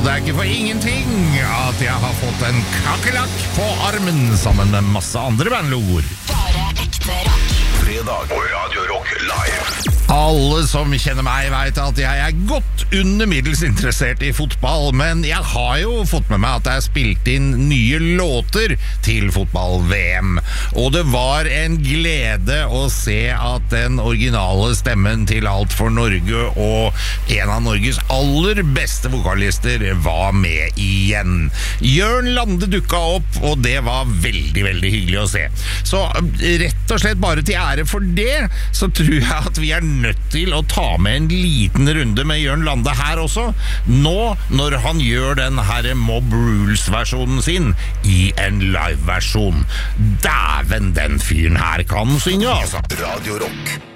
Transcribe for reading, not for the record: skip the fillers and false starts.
det er ikke for ingenting at jeg har fått en kakelakk på armen sammen med masse andre bandlord. Bare ekte rock. Fredag på Radio Rock Live. Alle som kjenner meg vet at jeg er godt under middels interessert i fotball, men jeg har jo fått med meg at det er spilt inn nye låter til fotball-VM, og det var en glede å se at den originale stemmen til Alt for Norge og en av Norges aller beste vokalister var med igjen. Jørn Lande dukket opp, og det var veldig, veldig hyggelig å se. Så rett og slett bare til ære for det, så tror jeg at vi er nødt til å ta med en liten runde med Jørn Lande her også, nå når han gjør den her Mob Rules-versjonen sin i en live-versjon. Dæven, den fyren her kan synge, altså. Radio Rock.